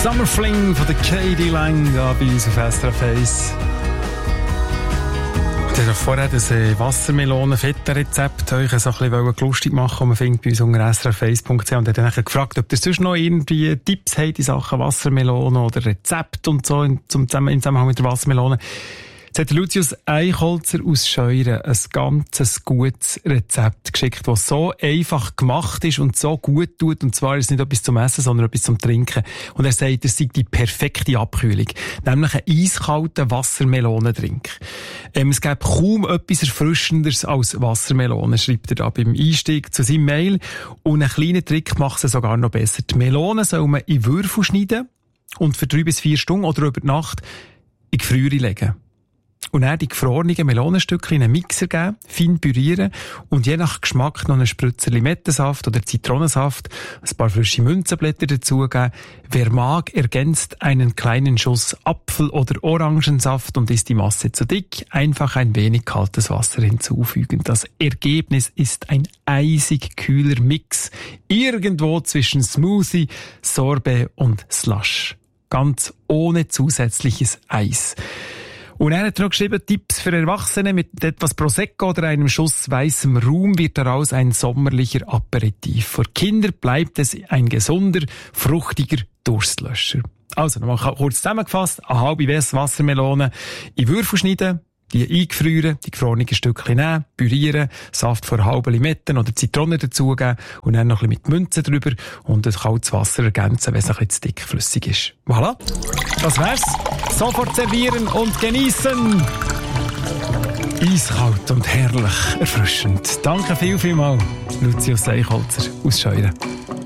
Summer Fling von der Katie Lang da bei uns auf SRF 1. Ich wollte vorher das Wassermelonen-Feta-Rezept euch so ein bisschen lustig machen, und man findet bei uns unter srf1.ch, und hat dann gefragt, ob ihr sonst noch irgendwie Tipps habt in Sachen Wassermelonen oder Rezept und so im Zusammenhang mit der Wassermelone. Jetzt hat Lucius Eichholzer aus Scheuren ein ganz gutes Rezept geschickt, das so einfach gemacht ist und so gut tut. Und zwar ist es nicht etwas zum Essen, sondern etwas zum Trinken. Und er sagt, es sei die perfekte Abkühlung. Nämlich einen eiskalten Wassermelonendrink. Es gäbe kaum etwas Erfrischenderes als Wassermelone, schreibt er da beim Einstieg zu seinem Mail. Und einen kleinen Trick macht es sogar noch besser. Die Melone soll man in Würfel schneiden und für 3 bis 4 Stunden oder über die Nacht in die Gefriere legen. Und dann die gefrorenen Melonenstückchen in einen Mixer geben, fein pürieren und je nach Geschmack noch einen Spritzer Limettensaft oder Zitronensaft, ein paar frische Münzenblätter dazugeben. Wer mag, ergänzt einen kleinen Schuss Apfel- oder Orangensaft und ist die Masse zu dick, einfach ein wenig kaltes Wasser hinzufügen. Das Ergebnis ist ein eisig kühler Mix, irgendwo zwischen Smoothie, Sorbet und Slush. Ganz ohne zusätzliches Eis. Und er hat noch geschrieben, Tipps für Erwachsene: mit etwas Prosecco oder einem Schuss weißem Rum wird daraus ein sommerlicher Aperitif. Für Kinder bleibt es ein gesunder, fruchtiger Durstlöscher. Also, nochmal kurz zusammengefasst: eine halbe Wassermelone in Würfel schneiden, die eingefrieren, die gefrorenen Stückchen nehmen, pürieren, Saft von halben Limetten oder Zitronen dazugeben und dann noch ein bisschen mit Münzen drüber und das kaltes Wasser ergänzen, wenn es ein bisschen zu dickflüssig ist. Voilà, das wär's. Sofort servieren und genießen. Eiskalt und herrlich erfrischend. Danke vielmals, Lucius Eichholzer aus Scheuren.